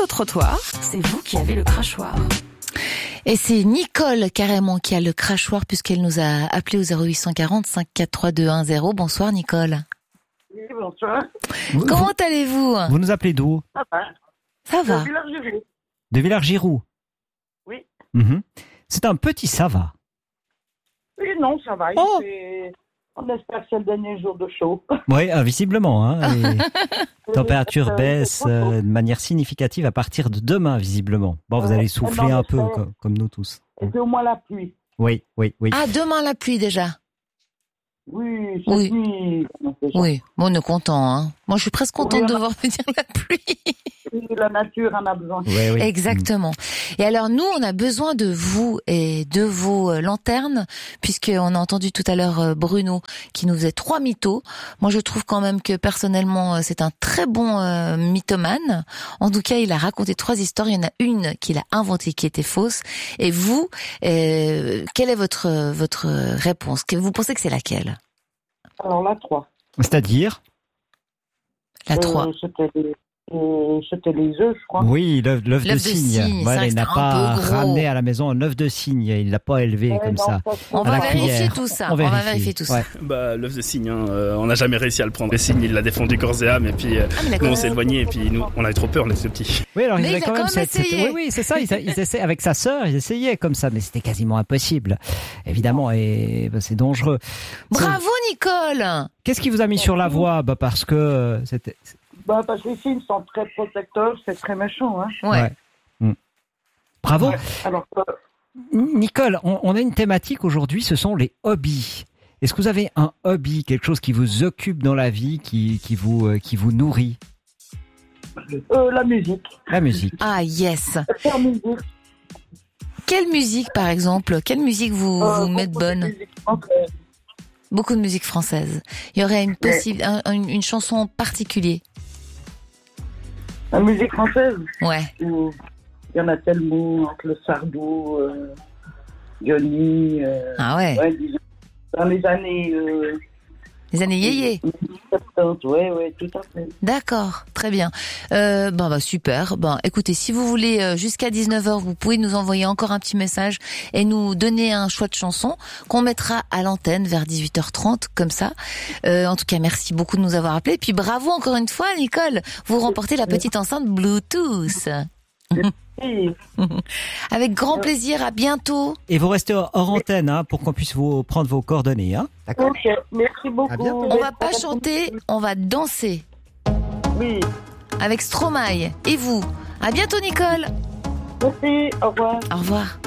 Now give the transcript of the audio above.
au trottoir, c'est vous qui avez le crachoir. Et c'est Nicole carrément qui a le crachoir puisqu'elle nous a appelé au 0840 543 210. Bonsoir Nicole. Oui, bonsoir. Comment allez-vous? Vous nous appelez d'où? Ça va. De Villars-Giroux. De Villars-Giroux. Oui. C'est un petit ça va. Oui, non, ça va. Oh. On espère que c'est le dernier jour de chaud. Oui, visiblement. Les températures baissent de manière significative à partir de demain, visiblement. Bon, vous allez souffler un peu, comme nous tous. Et puis au moins la pluie. Oui. Ah, demain la pluie déjà. Oui, c'est Oui. nuit. Oui, bon, on est content. Hein. Moi, je suis presque contente de voir venir la pluie. La nature en a besoin. Oui. Exactement. Et alors, nous, on a besoin de vous et de vos lanternes, puisqu'on a entendu tout à l'heure Bruno qui nous faisait 3 mythos. Moi, je trouve quand même que, personnellement, c'est un très bon mythomane. En tout cas, il a raconté 3 histoires. Il y en a une qu'il a inventée qui était fausse. Et vous, quelle est votre réponse? Vous pensez que c'est laquelle? Alors, la 3. C'est-à-dire? La 3. C'était les œufs, je crois. Oui, l'œuf de cygne. Voilà, il n'a pas ramené à la maison un œuf de cygne. Il l'a pas élevé comme ça. On va vérifier tout ça. On va vérifier tout ça. L'œuf de cygne, on n'a jamais réussi à le prendre. Le cygne, il l'a défendu corps et âme, et puis nous on s'est éloigné, et puis nous on avait trop peur, on était petits. Oui, alors Mais il a quand même essayé. Oui, c'est ça. Ils essaient avec sa sœur, ils essayaient comme ça, mais c'était quasiment impossible, évidemment, et c'est dangereux. Bravo Nicole. Qu'est-ce qui vous a mis sur la voie? Parce que c'était. Parce que les signes sont très protecteurs, c'est très méchant. Hein. Ouais. Bravo. Ouais. Alors, Nicole, on a une thématique aujourd'hui, ce sont les hobbies. Est-ce que vous avez un hobby, quelque chose qui vous occupe dans la vie, qui vous nourrit? la musique. La musique. Ah yes. La musique. Quelle musique par exemple? Quelle musique vous met de bonne? Beaucoup de musique française. Il y aurait une chanson en particulier? La musique française? Ouais. Il y en a tellement, entre le Sardou, Johnny. Ah ouais. Disons, dans les années. Les années yéyé. 70, ouais, tout à fait. D'accord, très bien. Super. Écoutez, si vous voulez, jusqu'à 19h, vous pouvez nous envoyer encore un petit message et nous donner un choix de chanson qu'on mettra à l'antenne vers 18h30, comme ça. En tout cas, merci beaucoup de nous avoir appelés. Puis bravo encore une fois, Nicole. Vous remportez la petite enceinte Bluetooth. Avec grand plaisir, à bientôt. Et vous restez hors antenne pour qu'on puisse vous prendre vos coordonnées. D'accord. Ok, merci beaucoup. À bientôt. On va pas chanter, on va danser. Oui. Avec Stromae et vous. À bientôt Nicole. Merci, au revoir. Au revoir.